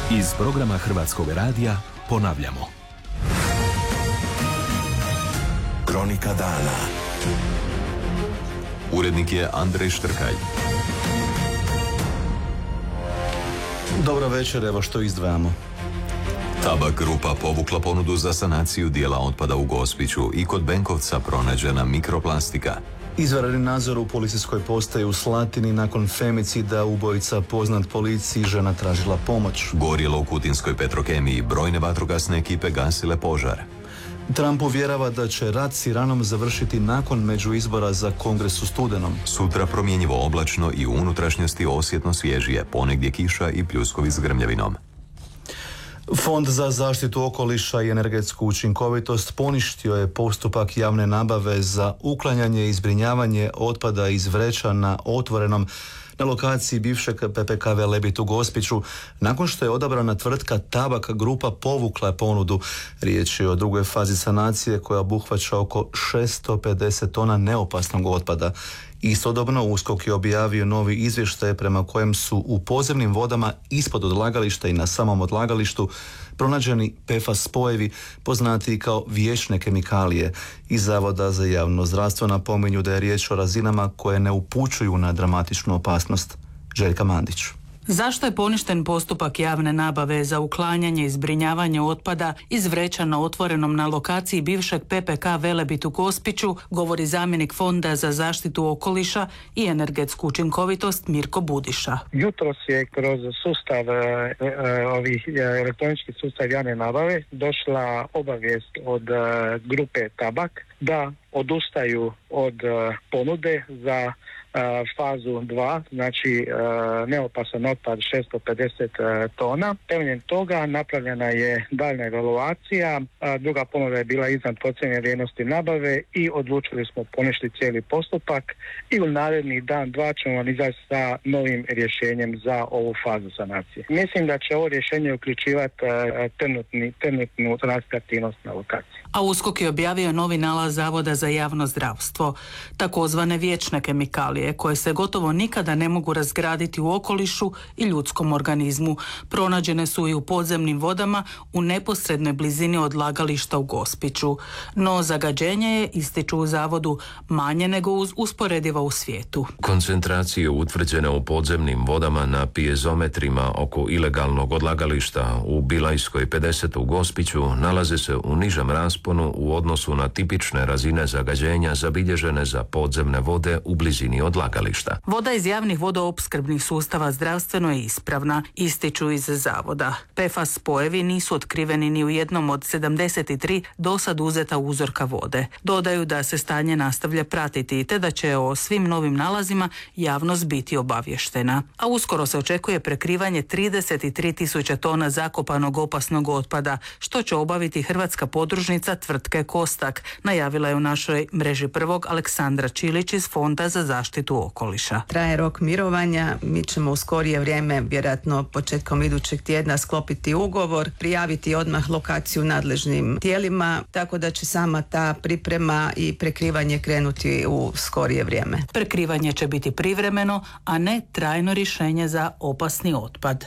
Iz programa Hrvatskog radija ponavljamo. Kronika dana. Urednik je Andrej Štrkalj. Dobro večer, evo što izdvajamo. Tabak grupa povukla ponudu za sanaciju dijela otpada u Gospiću i kod Benkovca pronađena mikroplastika. Izvanredni nadzor u policijskoj postaji u Slatini nakon femicida, ubojica poznat policiji, žena tražila pomoć. Gorjelo u Kutinskoj Petrokemiji, brojne vatrogasne ekipe gasile požar. Trump uvjerava da će rat s Iranom završiti nakon međuizbora za Kongres u studenom. Sutra promjenjivo oblačno i u unutrašnjosti osjetno svježije, ponegdje kiša i pljuskovi s grmljavinom. Fond za zaštitu okoliša i energetsku učinkovitost poništio je postupak javne nabave za uklanjanje i zbrinjavanje otpada iz vreća na otvorenom na lokaciji bivšeg PPK Velebit u Gospiću, nakon što je odabrana tvrtka Tabak grupa povukla ponudu. Riječ je o drugoj fazi sanacije koja obuhvaća oko 650 tona neopasnog otpada. Istodobno USKOK je objavio novi izvještaj prema kojem su u podzemnim vodama ispod odlagališta i na samom odlagalištu pronađeni PFAS spojevi poznatiji kao vječne kemikalije. Iz Zavoda za javno zdravstvo napominju da je riječ o razinama koje ne upućuju na dramatičnu opasnost. Željka Mandić. Zašto je poništen postupak javne nabave za uklanjanje i zbrinjavanje otpada iz vreća na otvorenom na lokaciji bivšeg PPK Velebit u Gospiću, govori zamjenik Fonda za zaštitu okoliša i energetsku učinkovitost Mirko Budiša. Jutros je kroz sustav elektronički sustav javne nabave došla obavijest od grupe Tabak da odustaju od ponude za fazu 2, znači neopasan otpad 650 tona. Temeljem toga napravljena je daljna evaluacija, druga ponuda je bila iznad procijenjene vrijednosti nabave i odlučili smo poništiti cijeli postupak i u narednih dan, dva ćemo vam izaći sa novim rješenjem za ovu fazu sanacije. Mislim da će ovo rješenje uključivati trenutnu transaktivnost na lokaciji. A USKOK je objavio novi nalaz Zavoda za javno zdravstvo, takozvane vječne kemikalije koje se gotovo nikada ne mogu razgraditi u okolišu i ljudskom organizmu. Pronađene su i u podzemnim vodama u neposrednoj blizini odlagališta u Gospiću. No zagađenje je, ističu u zavodu, manje nego usporediva u svijetu. Koncentracije utvrđene u podzemnim vodama na pijezometrima oko ilegalnog odlagališta u Bilajskoj 50 u Gospiću nalaze se u nižem rasponu u odnosu na tipične razine zagađenja zabilježene za podzemne vode u blizini odlagališta. Voda iz javnih vodoopskrbnih sustava zdravstveno je ispravna, ističu iz zavoda. PFAS spojevi nisu otkriveni ni u jednom od 73 dosad uzeta uzorka vode. Dodaju da se stanje nastavlja pratiti te da će o svim novim nalazima javnost biti obavještena. A uskoro se očekuje prekrivanje 33.000 tona zakopanog opasnog otpada, što će obaviti hrvatska podružnica tvrtke Kostak, najavila je u našoj mreži prvog Aleksandra Čilić iz Fonda za zaštitu okoliša. Traje rok mirovanja, mi ćemo u skorije vrijeme, vjerojatno početkom idućeg tjedna, sklopiti ugovor, prijaviti odmah lokaciju nadležnim tijelima, tako da će sama ta priprema i prekrivanje krenuti u skorije vrijeme. Prekrivanje će biti privremeno, a ne trajno rješenje za opasni otpad.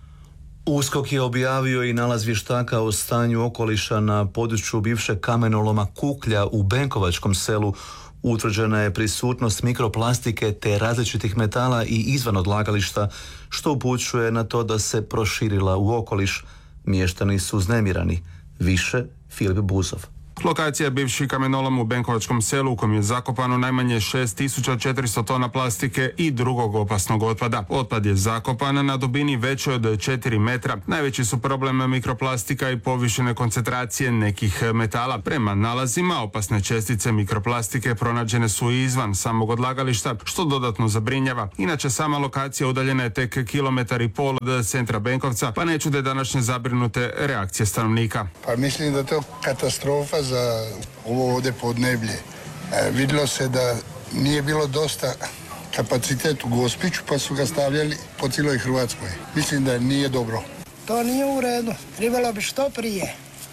USKOK je objavio i nalaz vještaka o stanju okoliša na području bivšeg kamenoloma Kuklja u Benkovačkom selu. Utvrđena je prisutnost mikroplastike te različitih metala i izvan odlagališta, što upućuje na to da se proširila u okoliš. Mještani su uznemirani. Više Filip Buzov. Lokacija je bivši kamenolom u Benkovačkom selu u kojem je zakopano najmanje 6400 tona plastike i drugog opasnog otpada. Otpad je zakopan na dubini većoj od 4 metra. Najveći su problem mikroplastika i povišene koncentracije nekih metala. Prema nalazima, opasne čestice mikroplastike pronađene su i izvan samog odlagališta, što dodatno zabrinjava. Inače, sama lokacija udaljena je tek 1,5 km od centra Benkovca, pa ne čude današnje zabrinute reakcije stanovnika. Pa mislim da to katastrofa za ovo ovdje podneblje. Vidjelo se da nije bilo dosta kapacitet u Gospiću, pa su ga stavljali po cijeloj Hrvatskoj. Mislim da nije dobro. To nije u redu. Trebalo bi što prije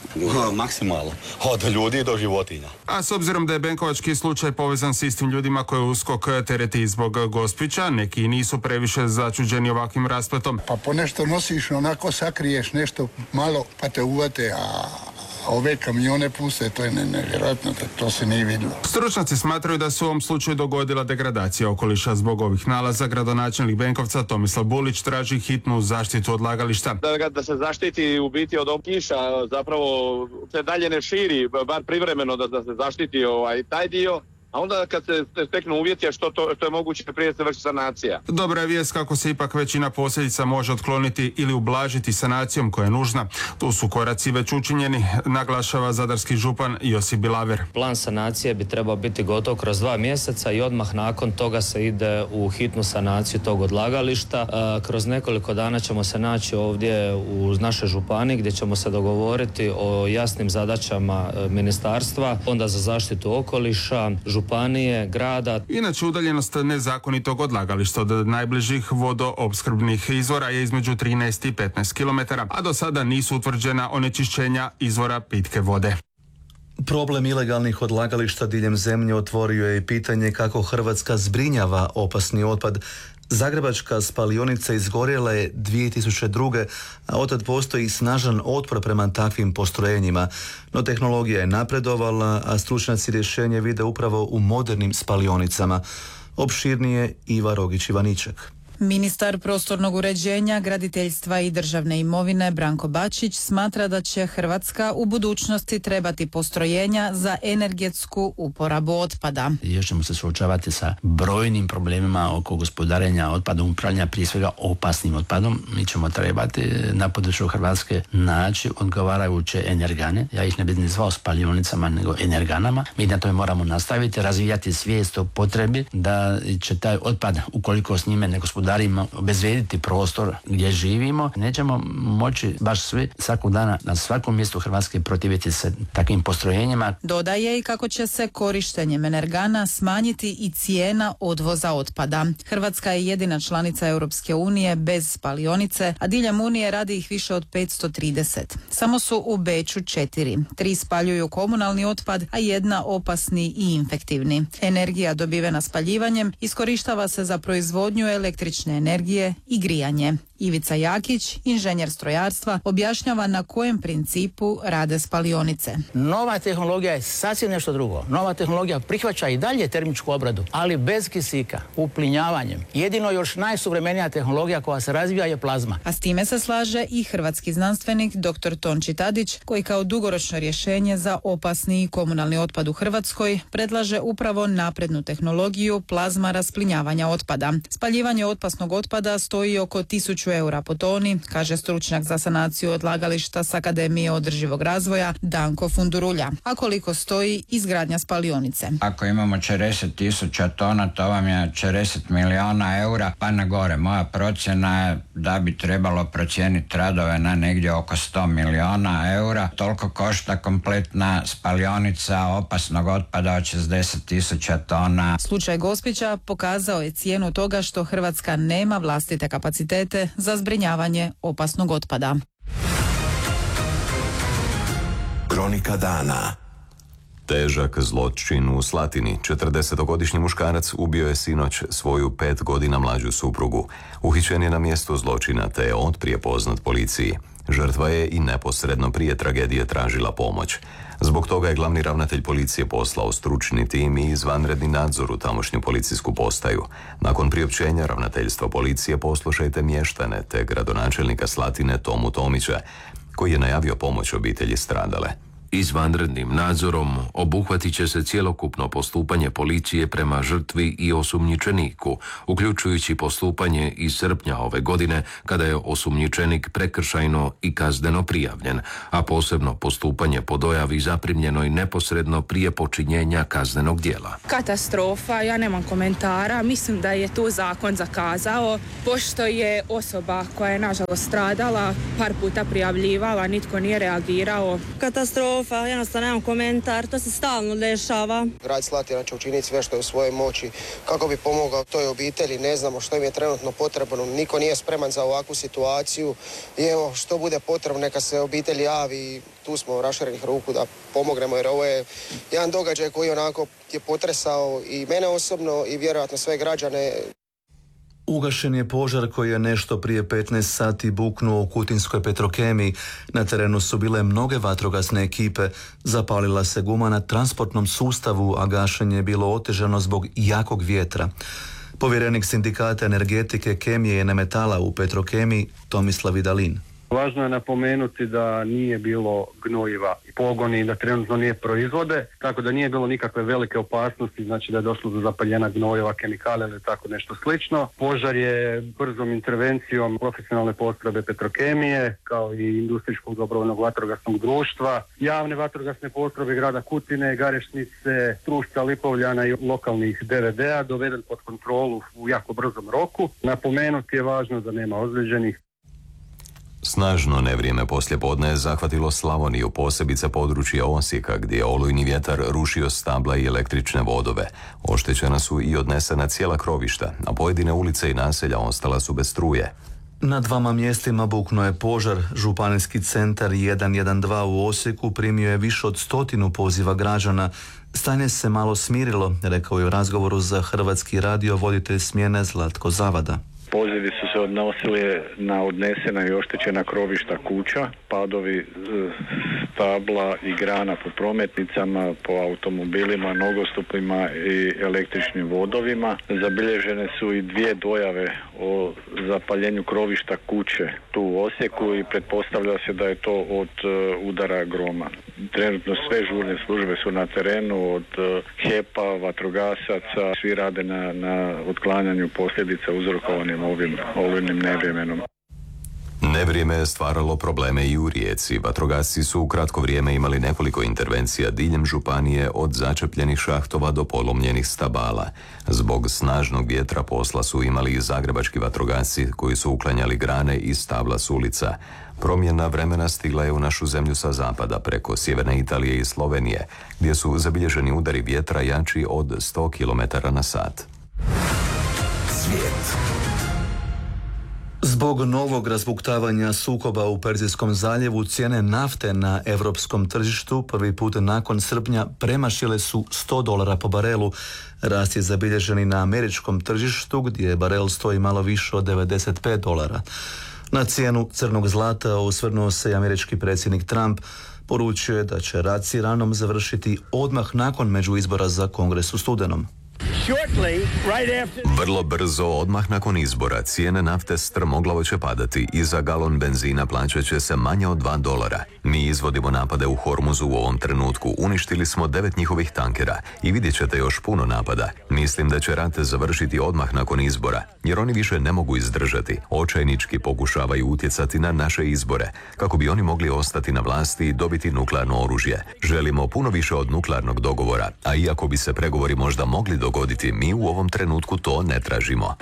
Maksimalno. Od ljudi do životinja. A s obzirom da je benkovački slučaj povezan s istim ljudima koje USKOK tereti zbog Gospića, neki nisu previše začuđeni ovakvim raspletom. Pa ponešto nosiš, onako sakriješ nešto malo, pa te uvate, a ove kamione puste, to je nevjerojatno, to se nije vidjelo. Stručnjaci smatraju da se u ovom slučaju dogodila degradacija okoliša. Zbog ovih nalaza gradonačelnik Benkovca Tomislav Bulić traži hitnu zaštitu odlagališta. Da se zaštiti u biti od kiša, zapravo se dalje ne širi, bar privremeno da se zaštiti taj dio. A onda kad se steknu uvjeti, što je moguće prije se vrši sanacija. Dobra je vijest kako se ipak većina posljedica može otkloniti ili ublažiti sanacijom koja je nužna. Tu su koraci već učinjeni, naglašava zadarski župan Josip Bilaver. Plan sanacije bi trebao biti gotov kroz 2 mjeseca i odmah nakon toga se ide u hitnu sanaciju tog odlagališta. Kroz nekoliko dana ćemo se naći ovdje u našoj županiji gdje ćemo se dogovoriti o jasnim zadaćama ministarstva, Fonda za zaštitu okoliša, županije, grada. Inače, udaljenost nezakonitog odlagališta od najbližih vodoopskrbnih izvora je između 13 i 15 km, a do sada nisu utvrđena onečišćenja izvora pitke vode. Problem ilegalnih odlagališta diljem zemlje otvorio je i pitanje kako Hrvatska zbrinjava opasni otpad. Zagrebačka spalionica izgorjela je 2002. a otad postoji snažan otpor prema takvim postrojenjima. No tehnologija je napredovala, a stručnjaci rješenje vide upravo u modernim spalionicama. Opširnije Iva Rogić-Ivaniček. Ministar prostornog uređenja, graditeljstva i državne imovine Branko Bačić smatra da će Hrvatska u budućnosti trebati postrojenja za energetsku uporabu otpada. Još ćemo se suočavati sa brojnim problemima oko gospodarenja otpadom, upravljanja prije svega opasnim otpadom. Mi ćemo trebati na području Hrvatske naći odgovarajuće energane. Ja ih ne bih zvao spalionicama, nego energanama. Mi na tome moramo nastaviti, razvijati svijest o potrebi da će taj otpad, ukoliko s njime ne gospodarimo, obezvrijediti prostor gdje živimo, nećemo moći baš svi svakog dana na svakom mjestu Hrvatske protiviti se takvim postrojenjima. Dodaje i kako će se korištenjem energana smanjiti i cijena odvoza otpada. Hrvatska je jedina članica Europske unije bez spalionice, a diljem Unije radi ih više od 530. Samo su u Beču 4. 3 spaljuju komunalni otpad, a 1 opasni i infektivni. Energija dobivena spaljivanjem iskorištava se za proizvodnju električne energije i grijanje. Ivica Jakić, inženjer strojarstva, objašnjava na kojem principu rade spalionice. Nova tehnologija je sasvim nešto drugo. Nova tehnologija prihvaća i dalje termičku obradu, ali bez kisika, uplinjavanjem. Jedino još najsuvremenija tehnologija koja se razvija je plazma. A s time se slaže i hrvatski znanstvenik dr. Tonči Tadić, koji kao dugoročno rješenje za opasni i komunalni otpad u Hrvatskoj predlaže upravo naprednu tehnologiju plazma rasplinjavanja otpada. Spaljivanje opasnog otpada stoji oko 1000 eura po toni, kaže stručnjak za sanaciju odlagališta s Akademije održivog razvoja Danko Fundurulja. A koliko stoji izgradnja spalionice? Ako imamo 40.000 tona, to vam je 40 milijuna eura, pa na gore. Moja procjena je da bi trebalo procijeniti radove na negdje oko 100 milijuna eura. Toliko košta kompletna spalionica opasnog otpada od 60.000 tona. Slučaj Gospića pokazao je cijenu toga što Hrvatska nema vlastite kapacitete za zbrinjavanje opasnog otpada. Kronika dana. Težak zločin u Slatini. 40-godišnji muškarac ubio je sinoć svoju 5 godina mlađu suprugu. Uhićen je na mjestu zločina te je otprije poznat policiji. Žrtva je i neposredno prije tragedije tražila pomoć. Zbog toga je glavni ravnatelj policije poslao stručni tim i izvanredni nadzor u tamošnju policijsku postaju. Nakon priopćenja ravnateljstva policije poslušajte mještane te gradonačelnika Slatine Tomu Tomića, koji je najavio pomoć obitelji stradale. Izvanrednim nadzorom obuhvatit će se cjelokupno postupanje policije prema žrtvi i osumnjičeniku, uključujući postupanje iz srpnja ove godine kada je osumnjičenik prekršajno i kazneno prijavljen, a posebno postupanje po dojavi zaprimljenoj neposredno prije počinjenja kaznenog djela. Katastrofa, ja nemam komentara, mislim da je tu zakon zakazao, pošto je osoba koja je nažalost stradala par puta prijavljivala, nitko nije reagirao. Katastrofa. katastrofa, jednostavno nemam komentar, to se stalno dešava. Grad Slatina će učiniti sve što je u svojoj moći kako bi pomogao toj obitelji, ne znamo što im je trenutno potrebno, niko nije spreman za ovakvu situaciju i evo što bude potrebno neka se obitelji javi, tu smo raširenih ruku da pomognemo jer ovo je jedan događaj koji onako je potresao i mene osobno i vjerojatno sve građane. Ugašen je požar koji je nešto prije 15 sati buknuo u Kutinskoj Petrokemiji. Na terenu su bile mnoge vatrogasne ekipe. Zapalila se guma na transportnom sustavu, a gašenje je bilo otežano zbog jakog vjetra. Povjerenik Sindikata energetike, kemije i nemetala u Petrokemiji, Tomislav Vidalin. Važno je napomenuti da nije bilo gnojiva i pogoni, da trenutno nije proizvode, tako da nije bilo nikakve velike opasnosti, znači da je došlo do zapaljenja gnojeva, kemikalija ili tako nešto slično. Požar je brzom intervencijom profesionalne postrojbe Petrokemije, kao i Industrijskog dobrovoljnog vatrogasnog društva, javne vatrogasne postrojbe grada Kutine, Garešnice, Trušca, Lipovljana i lokalnih DVD-a doveden pod kontrolu u jako brzom roku. Napomenuti je važno da nema ozlijeđenih. Snažno nevrijeme poslijepodne je zahvatilo Slavoniju, posebice područje Osijeka, gdje je olujni vjetar rušio stabla i električne vodove. Oštećena su i odnesena cijela krovišta, a pojedine ulice i naselja ostala su bez struje. Na 2 mjestima buknuo je požar. Županijski centar 112 u Osijeku primio je više od 100 poziva građana. Stanje se malo smirilo, rekao je u razgovoru za Hrvatski radio voditelj smjene Zlatko Zavada. Pozivi su se odnosili na odnesena i oštećena krovišta kuća, padovi stabla i grana po prometnicama, po automobilima, nogostupima i električnim vodovima. Zabilježene su i 2 dojave o zapaljenju krovišta kuće tu u Osijeku i pretpostavlja se da je to od udara groma. Trenutno sve žurne službe su na terenu, od HEP-a, vatrogasaca, svi rade na otklanjanju posljedica uzrokovanim ovim olujnim nevremenom. Nevrijeme je stvaralo probleme i u Rijeci. Vatrogasci su u kratko vrijeme imali nekoliko intervencija diljem županije, od začepljenih šahtova do polomljenih stabala. Zbog snažnog vjetra posla su imali i zagrebački vatrogasci koji su uklanjali grane i stabla s ulica. Promjena vremena stigla je u našu zemlju sa zapada preko sjeverne Italije i Slovenije, gdje su zabilježeni udari vjetra jači od 100 km na sat. Svijet. Zbog novog razbuktavanja sukoba u Perzijskom zaljevu cijene nafte na europskom tržištu prvi put nakon srpnja premašile su $100 po barelu. Rast je zabilježen i na američkom tržištu gdje barel stoji malo više od $95. Na cijenu crnog zlata osvrnuo se i američki predsjednik Trump. Poručio je da će rat s Iranom završiti odmah nakon međuizbora za Kongres u studenom. Vrlo brzo, odmah nakon izbora, cijene nafte strmoglavo će padati i za galon benzina plaćat će se manje od $2. Mi izvodimo napade u Hormuzu u ovom trenutku. Uništili smo 9 njihovih tankera i vidjet ćete još puno napada. Mislim da će rat završiti odmah nakon izbora, jer oni više ne mogu izdržati. Očajnički pokušavaju utjecati na naše izbore, kako bi oni mogli ostati na vlasti i dobiti nuklearno oružje. Želimo puno više od nuklearnog dogovora, a iako bi se pregovori možda mogli dogoditi, mi u ovom trenutku to ne tražimo.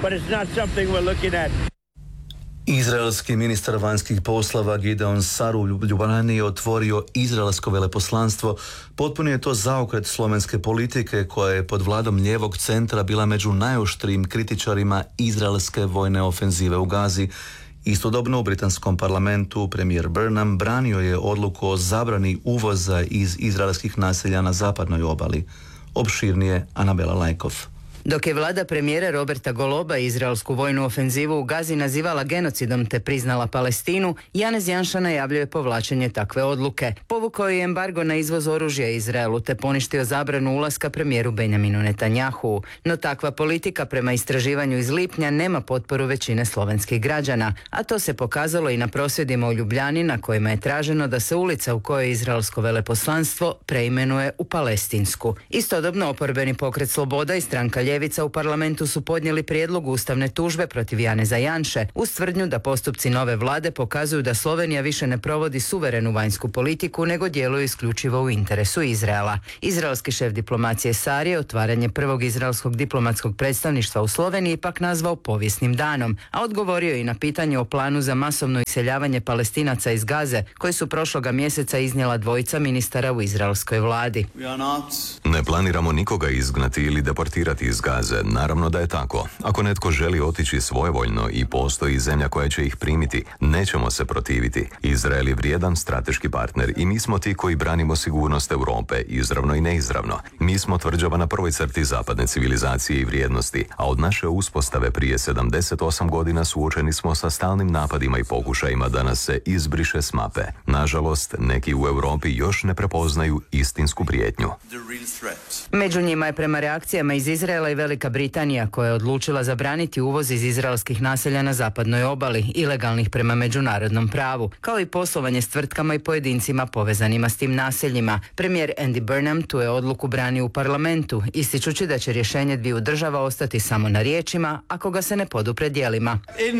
Izraelski ministar vanjskih poslova Gideon Sar u Ljubljani je otvorio izraelsko veleposlanstvo. Potpuno je to zaokret slovenske politike koja je pod vladom lijevog centra bila među najoštrijim kritičarima izraelske vojne ofenzive u Gazi. Istodobno u britanskom parlamentu premijer Burnham branio je odluku o zabrani uvoza iz izraelskih naselja na zapadnoj obali. Opširnije Anabela Lajkov. Dok je vlada premijera Roberta Goloba izraelsku vojnu ofenzivu u Gazi nazivala genocidom te priznala Palestinu, Janez Janša najavljuje povlačenje takve odluke. Povukao je embargo na izvoz oružja Izraelu te poništio zabranu ulaska premijeru Benjaminu Netanjahu. No takva politika prema istraživanju iz lipnja nema potporu većine slovenskih građana, a to se pokazalo i na prosvjedima u Ljubljani na kojima je traženo da se ulica u kojoj je izraelsko veleposlanstvo preimenuje u palestinsku. Istodobno oporbeni pokret Sloboda i stranka ljevica u parlamentu su podnijeli prijedlog ustavne tužbe protiv Janeza Janše uz tvrdnju da postupci nove vlade pokazuju da Slovenija više ne provodi suverenu vanjsku politiku nego djeluje isključivo u interesu Izraela. Izraelski šef diplomacije Sari otvaranje prvog izraelskog diplomatskog predstavništva u Sloveniji pak nazvao povijesnim danom, a odgovorio i na pitanje o planu za masovno iseljavanje Palestinaca iz Gaze, koji su prošloga mjeseca iznijela dvojica ministara u izraelskoj vladi. Ne planiramo nikoga izgnati ili deportirati iz Gaze. Naravno da je tako. Ako netko želi otići svojevoljno i postoji zemlja koja će ih primiti, nećemo se protiviti. Izrael je vrijedan strateški partner i mi smo ti koji branimo sigurnost Europe, izravno i neizravno. Mi smo tvrđava na prvoj crti zapadne civilizacije i vrijednosti, a od naše uspostave prije 78 godina suočeni smo sa stalnim napadima i pokušajima da nas se izbriše s mape. Nažalost, neki u Europi još ne prepoznaju istinsku prijetnju. Među njima je prema reakcijama iz Izraela i Velika Britanija, koja je odlučila zabraniti uvoz iz izraelskih naselja na zapadnoj obali, ilegalnih prema međunarodnom pravu, kao i poslovanje s tvrtkama i pojedincima povezanima s tim naseljima. Premijer Andy Burnham tu je odluku branio u parlamentu, ističući da će rješenje dviju država ostati samo na riječima ako ga se ne podupre djelima.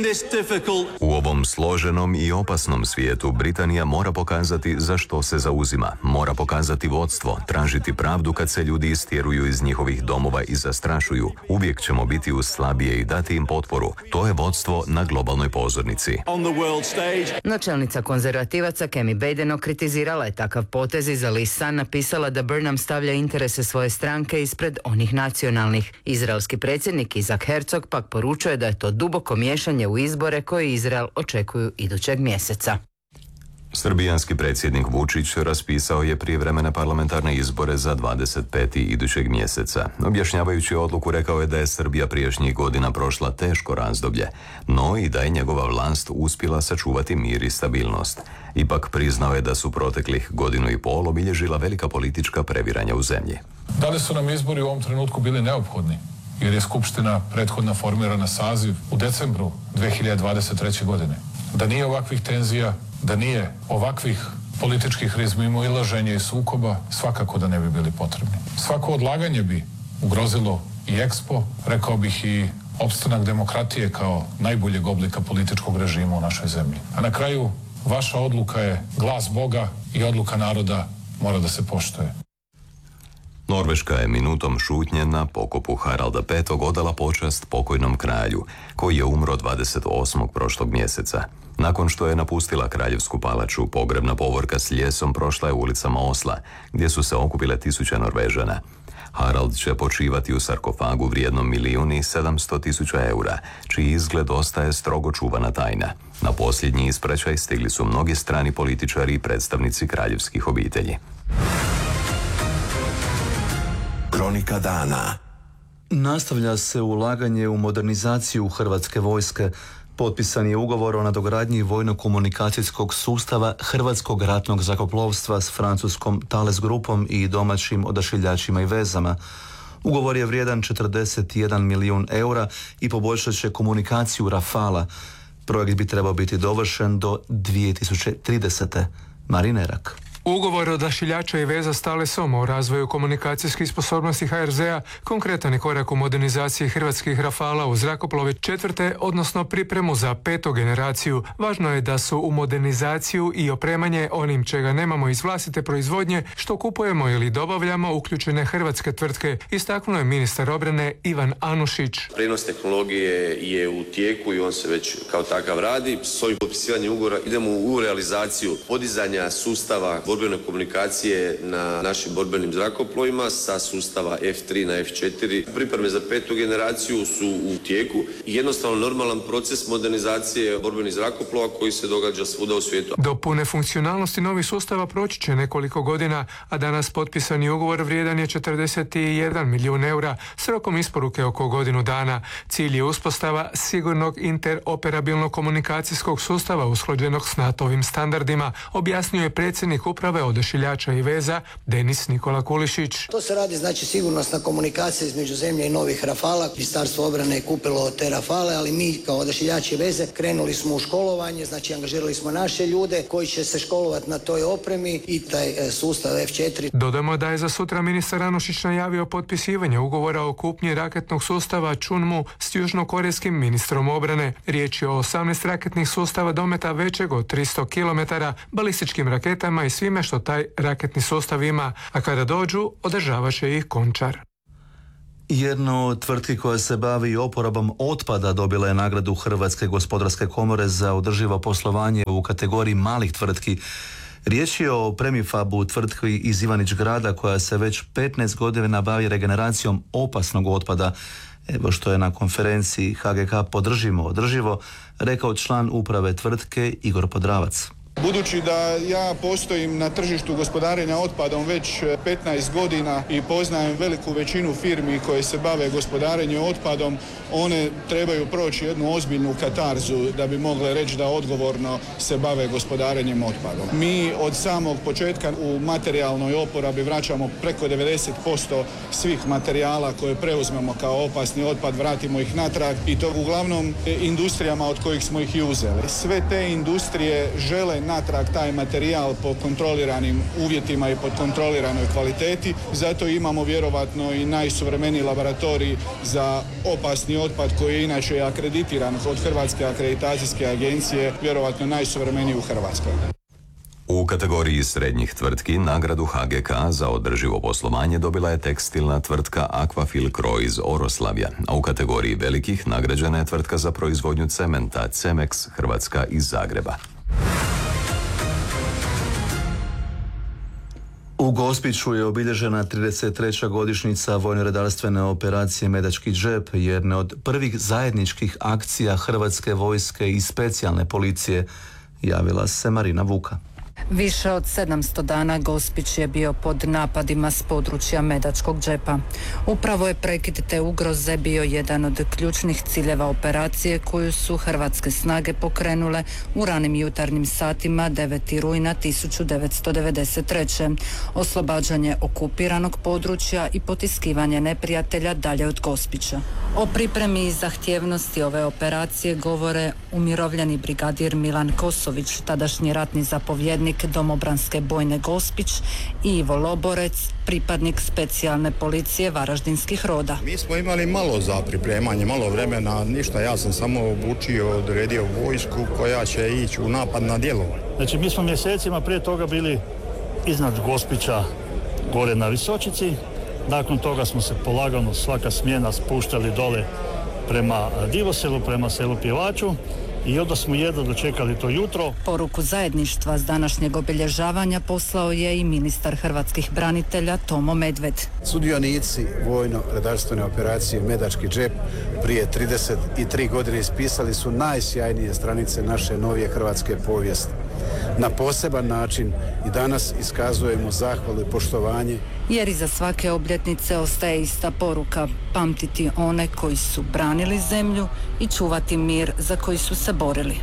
U ovom složenom i opasnom svijetu Britanija mora pokazati za što se zauzima. Mora pokazati vodstvo, tražiti pravdu kad se ljudi istjeruju iz njihovih domova i zastrašuju. Uvijek ćemo biti uz slabije i dati im potporu. To je vodstvo na globalnoj pozornici. Načelnica konzervativaca Kemi Badenoch kritizirala je takav potez i za list Sun napisala da Burnham stavlja interese svoje stranke ispred onih nacionalnih. Izraelski predsjednik Isaac Herzog pak poručuje da je to duboko miješanje u izbore koje Izrael očekuju idućeg mjeseca. Srbijanski predsjednik Vučić raspisao je prijevremene parlamentarne izbore za 25. idućeg mjeseca. Objašnjavajući odluku rekao je da je Srbija prijašnjih godina prošla teško razdoblje, no i da je njegova vlast uspjela sačuvati mir i stabilnost. Ipak priznao je da su proteklih godinu i pol obilježila velika politička previranja u zemlji. Da li su nam izbori u ovom trenutku bili neophodni? Jer je Skupština prethodna formirana saziv u decembru 2023. godine. Da nije ovakvih tenzija, da nije ovakvih političkih razmimoilaženja i sukoba, svakako da ne bi bili potrebni. Svako odlaganje bi ugrozilo i EXPO, rekao bih i opstanak demokratije kao najboljeg oblika političkog režima u našoj zemlji. A na kraju, vaša odluka je glas Boga i odluka naroda mora da se poštuje. Norveška je minutom šutnje na pokopu Haralda V. odala počast pokojnom kralju, koji je umro 28. prošlog mjeseca. Nakon što je napustila kraljevsku palaču, pogrebna povorka s ljesom prošla je ulicama Osla, gdje su se okupile tisuće Norvežana. Harald će počivati u sarkofagu vrijednom 1.700.000 eura, čiji izgled ostaje strogo čuvana tajna. Na posljednji ispraćaj stigli su mnogi strani političari i predstavnici kraljevskih obitelji. Kronika dana. Nastavlja se ulaganje u modernizaciju Hrvatske vojske. Potpisan je ugovor o nadogradnji vojno-komunikacijskog sustava Hrvatskog ratnog zrakoplovstva s francuskom Thales grupom i domaćim odašiljačima i vezama. Ugovor je vrijedan 41 milijun eura i poboljšat će komunikaciju Rafala. Projekt bi trebao biti dovršen do 2030. Marinerak. Ugovor odašiljača i veza s Thalesom o razvoju komunikacijskih sposobnosti HRZ-a konkretan je korak u modernizaciji hrvatskih Rafala u zrakoplove četvrte, odnosno pripremu za 5. generaciju. Važno je da su u modernizaciju i opremanje onim čega nemamo iz vlastite proizvodnje, što kupujemo ili dobavljamo, uključene hrvatske tvrtke, istaknuo je ministar obrane Ivan Anušić. Prijenos tehnologije je u tijeku i on se već kao takav radi. S ovim potpisivanjem ugovora idemo u realizaciju podizanja sustava borbene komunikacije na našim borbenim zrakoplovima sa sustava F3 na F4. Pripreme za 5. generaciju su u tijeku i jednostavno normalan proces modernizacije borbenih zrakoplova koji se događa svuda u svijetu. Do pune funkcionalnosti novih sustava proći će nekoliko godina, a danas potpisani ugovor vrijedan je 41 milijun eura s rokom isporuke oko godinu dana. Cilj je uspostava sigurnog interoperabilnog komunikacijskog sustava usklađenog s NATO-ovim standardima, objasnio je predsjednik uprave uprave Odašiljača i veza Denis Nikola Kulišić. To se radi znači sigurnosna komunikacija između zemlje i novih Rafala. Ministarstvo obrane je kupilo te Rafale, ali mi kao Odašiljači i veze krenuli smo u školovanje, znači angažirali smo naše ljude koji će se školovati na toj opremi i taj sustav F4. Dodamo da je za sutra ministar Anušić najavio potpisivanje ugovora o kupnji raketnog sustava Chunmu s južnokorejskim ministrom obrane. Riječ je o 18 raketnih sustava dometa većeg od 300 km, balističkim raketama i svime što taj raketni sustav ima, a kada dođu održavat će ih Končar. Jedna od tvrtki koja se bavi oporabom otpada dobila je nagradu Hrvatske gospodarske komore za održivo poslovanje u kategoriji malih tvrtki. Riječ je o Premifabu, tvrtki iz Ivanić Grada koja se već 15 godina bavi regeneracijom opasnog otpada. Evo što je na konferenciji HGK Podržimo održivo rekao član uprave tvrtke Igor Podravac. Budući da ja postojim na tržištu gospodarenja otpadom već 15 godina i poznajem veliku većinu firmi koje se bave gospodarenjem otpadom, one trebaju proći jednu ozbiljnu katarzu da bi mogle reći da odgovorno se bave gospodarenjem otpadom. Mi od samog početka u materijalnoj oporabi vraćamo preko 90% svih materijala koje preuzmemo kao opasni otpad, vratimo ih natrag i to uglavnom industrijama od kojih smo ih i uzeli. Sve te industrije žele natrag taj materijal po kontroliranim uvjetima i pod kontroliranoj kvaliteti. Zato imamo vjerovatno i najsuvremeniji laboratorij za opasni otpad koji je inače akreditiran od Hrvatske akreditacijske agencije, vjerovatno najsuvremeniji u Hrvatskoj. U kategoriji srednjih tvrtki nagradu HGK za održivo poslovanje dobila je tekstilna tvrtka Aquafil Kroj iz Oroslavja, a u kategoriji velikih nagrađena je tvrtka za proizvodnju cementa Cemex Hrvatska iz Zagreba. U Gospiću je obilježena 33. godišnjica vojno-redarstvene operacije Medački džep, jedne od prvih zajedničkih akcija Hrvatske vojske i specijalne policije, javila se Marina Vuka. Više od 700 dana Gospić je bio pod napadima s područja Medačkog džepa. Upravo je prekid te ugroze bio jedan od ključnih ciljeva operacije koju su hrvatske snage pokrenule u ranim jutarnjim satima 9. rujna 1993. Oslobađanje okupiranog područja i potiskivanje neprijatelja dalje od Gospića. O pripremi i zahtjevnosti ove operacije govore umirovljeni brigadir Milan Kosović, tadašnji ratni zapovjednik Domobranske bojne Gospić, i Ivo Loborec, pripadnik specijalne policije Varaždinskih roda. Mi smo imali malo za pripremanje, malo vremena, ništa, ja sam samo obučio, odredio vojsku koja će ići u napad na djelovanje. Znači mi smo mjesecima prije toga bili iznad Gospića, gore na Visočici. Nakon toga smo se polagano svaka smjena spuštali dole prema Divoselu, prema selu Pjevaču i onda smo jedno dočekali to jutro. Poruku zajedništva s današnjeg obilježavanja poslao je i ministar hrvatskih branitelja Tomo Medved. Sudionici vojno-redarstvene operacije Medački džep prije 33 godine ispisali su najsjajnije stranice naše novije hrvatske povijesti. Na poseban način i danas iskazujemo zahvalu i poštovanje. Jer iza svake obljetnice ostaje ista poruka: pamtiti one koji su branili zemlju i čuvati mir za koji su se borili.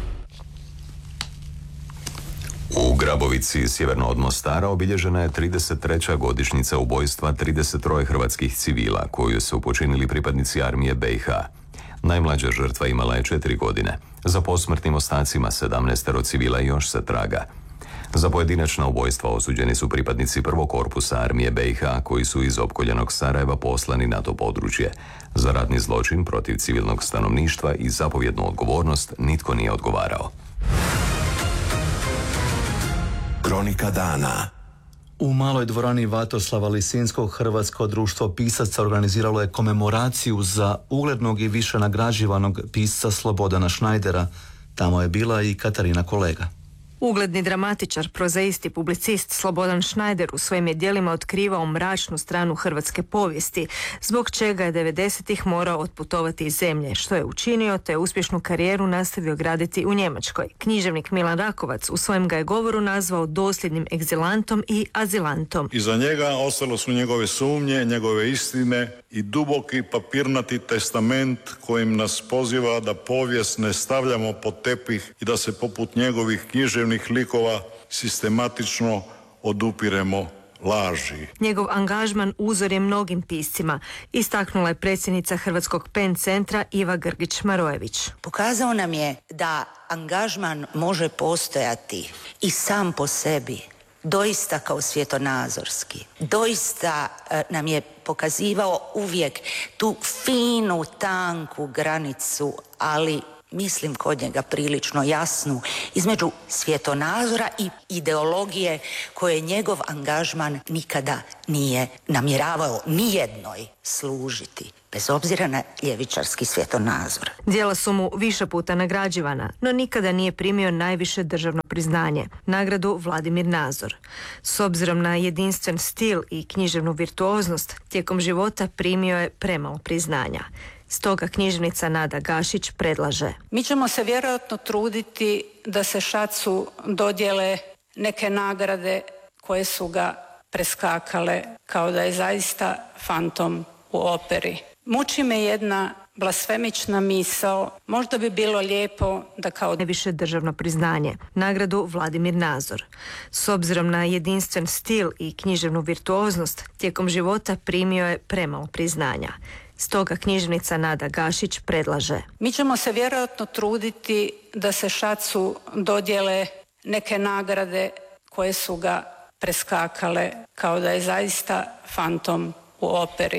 U Grabovici, sjeverno od Mostara, obilježena je 33. godišnjica ubojstva 33 hrvatskih civila koju su počinili pripadnici armije BiH. Najmlađa žrtva imala je 4 godine. Za posmrtnim ostacima 17 civila još se traga. Za pojedinačna ubojstva osuđeni su pripadnici prvog korpusa armije BiH koji su iz opkoljenog Sarajeva poslani na to područje. Za ratni zločin protiv civilnog stanovništva i zapovjednu odgovornost nitko nije odgovarao. Kronika dana. U maloj dvorani Vatoslava Lisinskog Hrvatsko društvo pisaca organiziralo je komemoraciju za uglednog i više nagrađivanog pisca Slobodana Šnajdera. Tamo je bila i Katarina Kolega. Ugledni dramatičar, prozaist i publicist Slobodan Šnajder u svojim je djelima otkrivao mračnu stranu hrvatske povijesti, zbog čega je 90-ih morao otputovati iz zemlje, što je učinio, te uspješnu karijeru nastavio graditi u Njemačkoj. Književnik Milan Rakovac u svojem ga je govoru nazvao dosljednim egzilantom i azilantom. Iza njega ostalo su njegove sumnje, njegove istine i duboki papirnati testament kojim nas poziva da povijest ne stavljamo pod tepih i da se poput njegovih književnih likova sistematično odupiremo laži. Njegov angažman uzor je mnogim piscima, istaknula je predsjednica Hrvatskog PEN centra Iva Grgić-Marojević. Pokazao nam je da angažman može postojati i sam po sebi, doista kao svjetonazorski. Doista nam je pokazivao uvijek tu finu, tanku granicu, ali mislim kod njega prilično jasnu, između svjetonazora i ideologije koje njegov angažman nikada nije namjeravao nijednoj služiti, bez obzira na ljevičarski svjetonazor. Djela su mu više puta nagrađivana, no nikada nije primio najviše državno priznanje, nagradu Vladimir Nazor. S obzirom na jedinstven stil i književnu virtuoznost, tijekom života primio je premalo priznanja. Stoga književnica Nada Gašić predlaže: mi ćemo se vjerojatno truditi da se Šacu dodjele neke nagrade koje su ga preskakale, kao da je zaista fantom u operi. Muči me jedna blasfemična misao, možda bi bilo lijepo da kao najviše državno priznanje, nagradu Vladimir Nazor. S obzirom na jedinstven stil i književnu virtuoznost, tijekom života primio je premalo priznanja. Stoga književnica Nada Gašić predlaže: mi ćemo se vjerojatno truditi da se Šacu dodjele neke nagrade koje su ga preskakale, kao da je zaista fantom u operi.